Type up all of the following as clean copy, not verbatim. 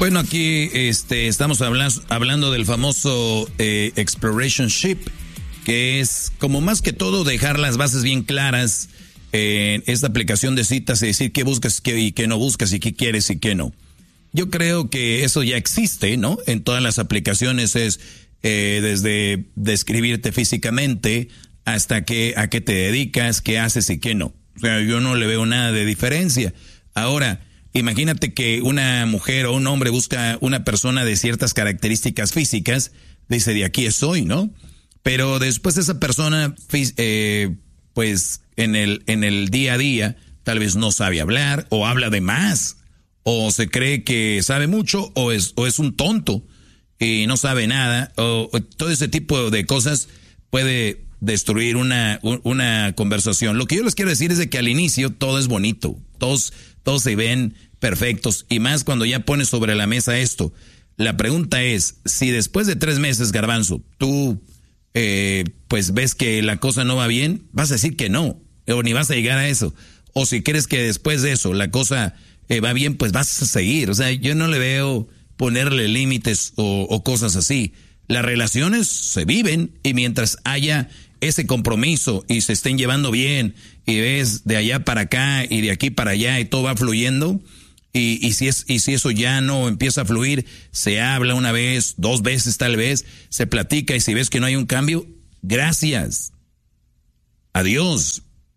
Bueno, aquí estamos hablando del famoso Exploration Ship, que es como más que todo dejar las bases bien claras en esta aplicación de citas y decir qué buscas y qué no buscas y qué quieres y qué no. Yo creo que eso ya existe, ¿no? En todas las aplicaciones es desde describirte físicamente hasta a qué te dedicas, qué haces y qué no. O sea, yo no le veo nada de diferencia. Ahora, imagínate que una mujer o un hombre busca una persona de ciertas características físicas, dice, de aquí soy, ¿no? Pero después esa persona, pues en el día a día, tal vez no sabe hablar, o habla de más, o se cree que sabe mucho, o es un tonto y no sabe nada, o todo ese tipo de cosas puede destruir una conversación. Lo que yo les quiero decir es de que al inicio todo es bonito, todos se ven perfectos, y más cuando ya pones sobre la mesa esto. La pregunta es, si después de 3 meses, Garbanzo, tú pues ves que la cosa no va bien, vas a decir que no, o ni vas a llegar a eso. O si crees que después de eso la cosa va bien, pues vas a seguir. O sea, yo no le veo ponerle límites o cosas así. Las relaciones se viven, y mientras haya ese compromiso y se estén llevando bien, y ves de allá para acá y de aquí para allá y todo va fluyendo, y si eso ya no empieza a fluir, se habla una vez, 2 veces tal vez, se platica, y si ves que no hay un cambio, gracias, adiós.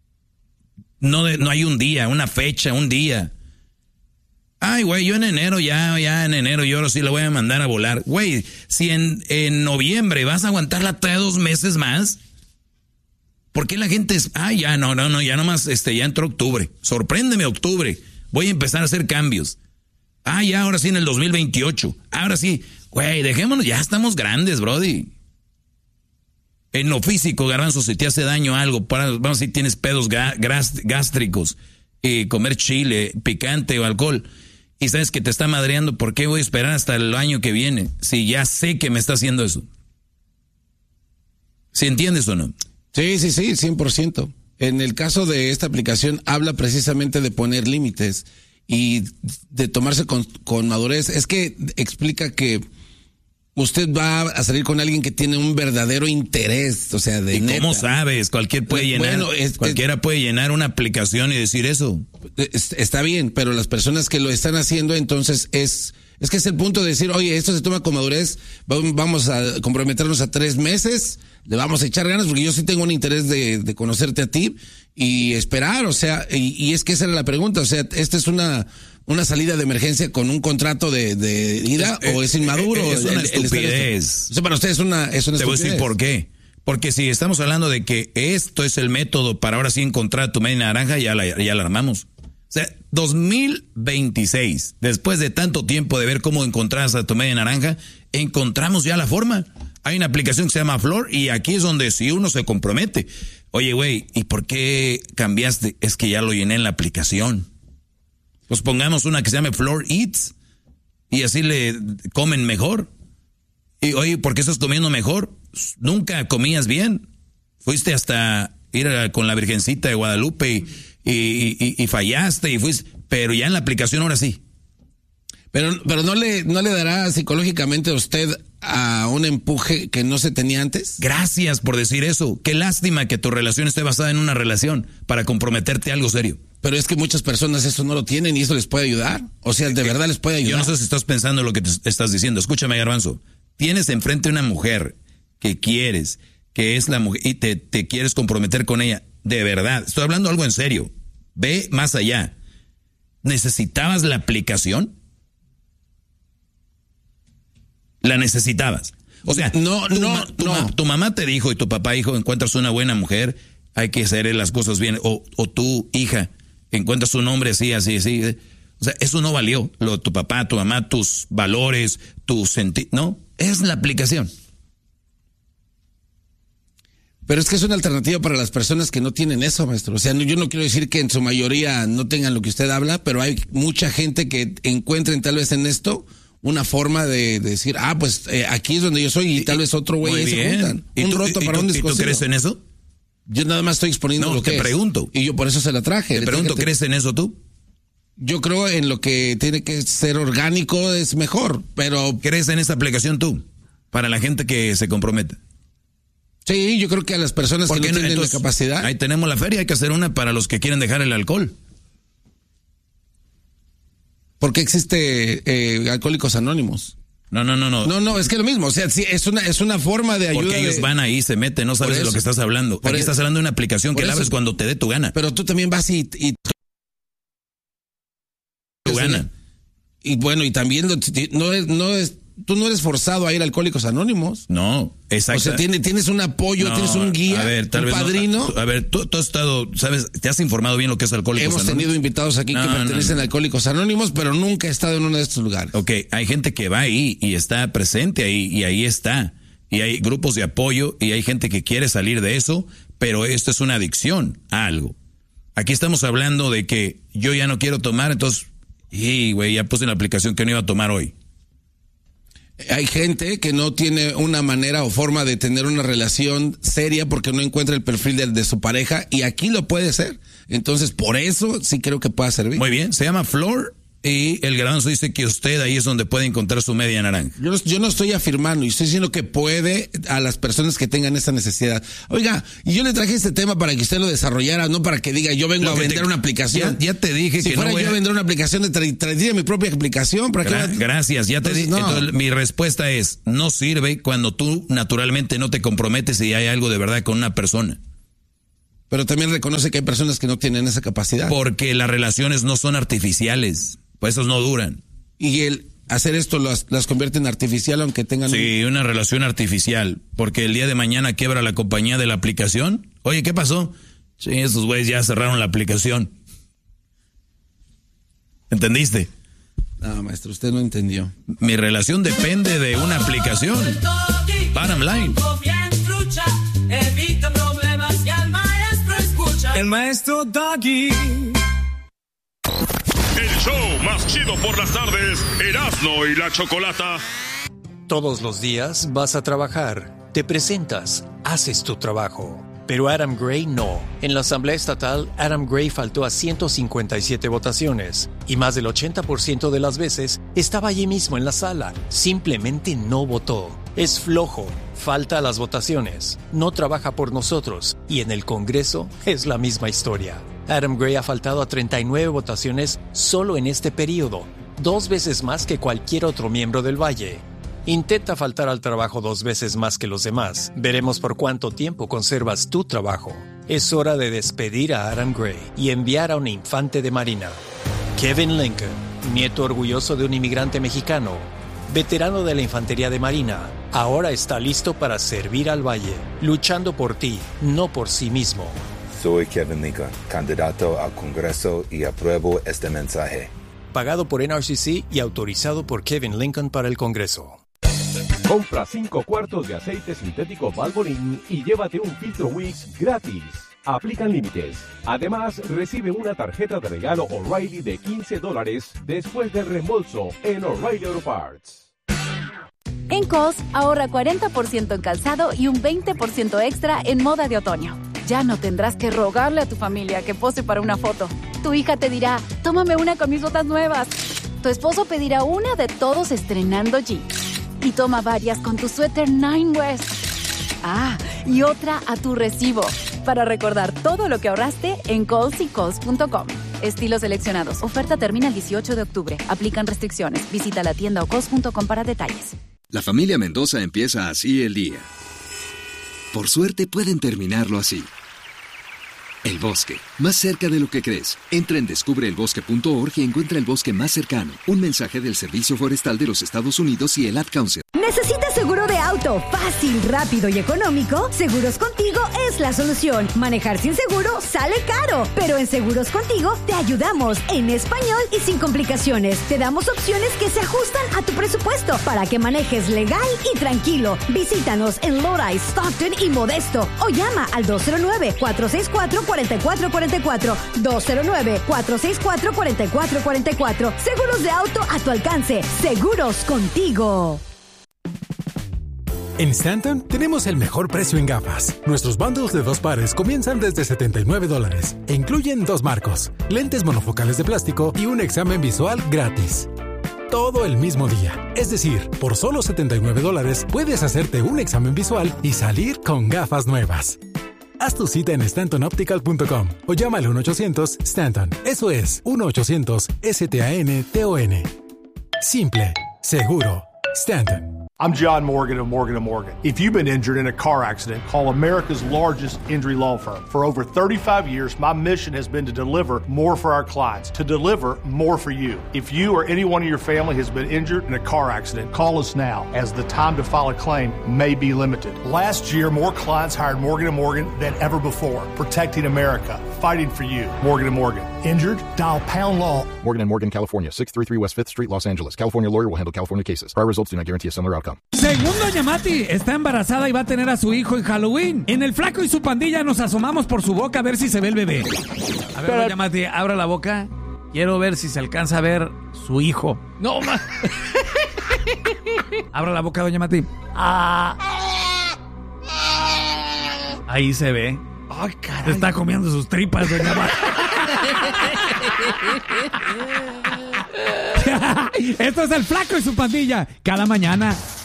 No hay un día, una fecha, un día. Ay, güey, yo en enero ya en enero yo ahora sí la voy a mandar a volar. Güey, si en noviembre vas a aguantarla 2 meses más, ¿por qué la gente ya nomás ya entró octubre? Sorpréndeme octubre. Voy a empezar a hacer cambios. Ya ahora sí en el 2028. Ahora sí, güey, dejémonos, ya estamos grandes, brody. En lo físico, Garbanzo, si te hace daño algo, vamos a decir, tienes pedos gástricos, comer chile, picante o alcohol, y sabes que te está madreando, ¿por qué voy a esperar hasta el año que viene si ya sé que me está haciendo eso? ¿Sí entiendes o no? Sí, 100%. En el caso de esta aplicación habla precisamente de poner límites y de tomarse con madurez. Es que explica que usted va a salir con alguien que tiene un verdadero interés, o sea, de ¿Y neta. cómo sabes? Cualquiera puede llenar una aplicación y decir eso. Está bien, pero las personas que lo están haciendo, entonces es que es el punto de decir, oye, esto se toma con madurez, vamos a comprometernos a 3 meses, le vamos a echar ganas, porque yo sí tengo un interés de conocerte a ti y esperar, o sea, y es que esa era la pregunta, o sea, esta es una salida de emergencia con un contrato de ida, o es inmaduro. Es una estupidez. O sea, para usted es una estupidez. Te voy a decir por qué. Porque si estamos hablando de que esto es el método para ahora sí encontrar tu media naranja, ya la armamos. O sea, 2026, después de tanto tiempo de ver cómo encontrás a tu media naranja, encontramos ya la forma. Hay una aplicación que se llama Flor, y aquí es donde si uno se compromete. Oye, güey, ¿y por qué cambiaste? Es que ya lo llené en la aplicación. Pues pongamos una que se llame Flor Eats, y así le comen mejor. Y oye, ¿por qué estás comiendo mejor? Nunca comías bien. Fuiste hasta ir con la Virgencita de Guadalupe y fallaste y fuiste, pero ya en la aplicación ahora sí. Pero no le dará psicológicamente a usted a un empuje que no se tenía antes. Gracias por decir eso. Qué lástima que tu relación esté basada en una relación para comprometerte a algo serio. Pero es que muchas personas eso no lo tienen y eso les puede ayudar. O sea, de verdad les puede ayudar. Yo no sé si estás pensando en lo que te estás diciendo. Escúchame, Garbanzo. Tienes enfrente una mujer que quieres, que es la mujer, y te quieres comprometer con ella. De verdad, estoy hablando algo en serio. Ve más allá. ¿Necesitabas la aplicación? ¿La necesitabas? O sea, tu mamá te dijo y tu papá dijo, encuentras una buena mujer, hay que hacer las cosas bien. O tu hija, encuentras un hombre así. O sea, eso no valió. Tu papá, tu mamá, tus valores, tu sentido. No, es la aplicación. Pero es que es una alternativa para las personas que no tienen eso, maestro. O sea, yo no quiero decir que en su mayoría no tengan lo que usted habla, pero hay mucha gente que encuentren tal vez en esto una forma de decir, pues aquí es donde yo soy y tal vez otro güey se juntan. Un roto para un descosido. ¿Y tú crees en eso? Yo nada más estoy exponiendo lo que te pregunto. Y yo por eso se la traje. Te pregunto, ¿crees en eso tú? Yo creo en lo que tiene que ser orgánico es mejor, pero... ¿Crees en esta aplicación tú? Para la gente que se compromete. Sí, yo creo que a las personas que no tienen la capacidad... Ahí tenemos la feria, hay que hacer una para los que quieren dejar el alcohol. ¿Por qué existe Alcohólicos Anónimos? No. No, es que lo mismo, o sea, sí, es una forma de ayuda. Porque ellos van ahí, se meten, no sabes de lo que estás hablando. Aquí estás hablando de una aplicación que la abres cuando te dé tu gana. Pero tú también vas y tu gana. Y bueno, y también tú no eres forzado a ir a Alcohólicos Anónimos. No, exacto. O sea, tienes un apoyo, tienes un guía, un padrino. A ver, tú has estado, ¿sabes? ¿Te has informado bien lo que es Alcohólicos Anónimos? Hemos tenido invitados aquí que pertenecen a Alcohólicos Anónimos, pero nunca he estado en uno de estos lugares. Ok, hay gente que va ahí y está presente ahí y ahí está. Y hay grupos de apoyo y hay gente que quiere salir de eso, pero esto es una adicción a algo. Aquí estamos hablando de que yo ya no quiero tomar, entonces, ya puse en la aplicación que no iba a tomar hoy. Hay gente que no tiene una manera o forma de tener una relación seria porque no encuentra el perfil de su pareja y aquí lo puede ser. Entonces, por eso sí creo que pueda servir. Muy bien, se llama Flor y el garbanzo dice que usted ahí es donde puede encontrar su media naranja. Yo no estoy afirmando, y estoy diciendo que puede a las personas que tengan esa necesidad. Oiga, y yo le traje este tema para que usted lo desarrollara, no para que diga yo vengo a vender una aplicación. Ya te dije si que fuera no yo a vender una aplicación, traería mi propia aplicación. Gracias, ya te dije. No. Entonces, mi respuesta es, no sirve cuando tú naturalmente no te comprometes y hay algo de verdad con una persona. Pero también reconoce que hay personas que no tienen esa capacidad. Porque las relaciones no son artificiales. Pues esos no duran. Y el hacer esto las convierte en artificial aunque tengan... Sí, una relación artificial. Porque el día de mañana quiebra la compañía de la aplicación. Oye, ¿qué pasó? Sí, esos güeyes ya cerraron la aplicación. ¿Entendiste? No, maestro, usted no entendió. Mi relación depende de una aplicación. Bottom line. El maestro Doggy. El show más chido por las tardes, Erasmo y la Chocolata. Todos los días vas a trabajar, te presentas, haces tu trabajo. Pero Adam Gray no. En la Asamblea Estatal, Adam Gray faltó a 157 votaciones. Y más del 80% de las veces estaba allí mismo en la sala. Simplemente no votó. Es flojo, falta a las votaciones, no trabaja por nosotros. Y en el Congreso es la misma historia. Adam Gray ha faltado a 39 votaciones solo en este periodo, 2 veces más que cualquier otro miembro del Valle. Intenta faltar al trabajo 2 veces más que los demás. Veremos por cuánto tiempo conservas tu trabajo. Es hora de despedir a Adam Gray y enviar a un infante de marina. Kevin Lincoln, nieto orgulloso de un inmigrante mexicano, veterano de la infantería de marina, ahora está listo para servir al Valle, luchando por ti, no por sí mismo. Soy Kevin Lincoln, candidato al Congreso y apruebo este mensaje. Pagado por NRCC y autorizado por Kevin Lincoln para el Congreso. Compra 5 cuartos de aceite sintético Valvoline y llévate un filtro Wix gratis. Aplican límites. Además, recibe una tarjeta de regalo O'Reilly de $15 después del reembolso en O'Reilly Auto Parts. En Kohl's, ahorra 40% en calzado y un 20% extra en moda de otoño. Ya no tendrás que rogarle a tu familia que pose para una foto. Tu hija te dirá, tómame una con mis botas nuevas. Tu esposo pedirá una de todos estrenando jeans. Y toma varias con tu suéter Nine West. Y otra a tu recibo. Para recordar todo lo que ahorraste en Kohl's y Kohl's.com. Estilos seleccionados. Oferta termina el 18 de octubre. Aplican restricciones. Visita la tienda o Kohl's.com para detalles. La familia Mendoza empieza así el día. Por suerte pueden terminarlo así. El bosque, más cerca de lo que crees. Entra en descubreelbosque.org y encuentra el bosque más cercano. Un mensaje del Servicio Forestal de los Estados Unidos y el Ad Council. ¿Necesitas seguro de auto fácil, rápido y económico? Seguros Contigo es la solución. Manejar sin seguro sale caro, pero en Seguros Contigo te ayudamos en español y sin complicaciones. Te damos opciones que se ajustan a tu presupuesto para que manejes legal y tranquilo. Visítanos en Lodi, Stockton y Modesto o llama al 209-464-4444. 209-464-4444. Seguros de auto a tu alcance. Seguros Contigo. En Stanton tenemos el mejor precio en gafas. Nuestros bundles de 2 pares comienzan desde $79 e incluyen 2 marcos, lentes monofocales de plástico y un examen visual gratis. Todo el mismo día. Es decir, por solo $79 puedes hacerte un examen visual y salir con gafas nuevas. Haz tu cita en StantonOptical.com o llama al 1-800-STANTON. Eso es 1-800-STANTON. Simple, seguro, Stanton. I'm John Morgan of Morgan & Morgan. If you've been injured in a car accident, call America's largest injury law firm. For over 35 years, my mission has been to deliver more for our clients, to deliver more for you. If you or anyone in your family has been injured in a car accident, call us now, as the time to file a claim may be limited. Last year, more clients hired Morgan & Morgan than ever before, protecting America, fighting for you. Morgan & Morgan. Injured? Dial pound law. Morgan & Morgan, California, 633 West 5th Street, Los Angeles. California lawyer will handle California cases. Prior results do not guarantee a similar outcome. Según Doña Mati, está embarazada y va a tener a su hijo en Halloween. En el Flaco y su pandilla nos asomamos por su boca a ver si se ve el bebé. A ver, Doña Mati, abra la boca. Quiero ver si se alcanza a ver su hijo. No, ma. Abra la boca, Doña Mati. Ahí se ve. Ay, caray. Se está comiendo sus tripas, Doña Mati. Esto es el Flaco y su pandilla. Cada mañana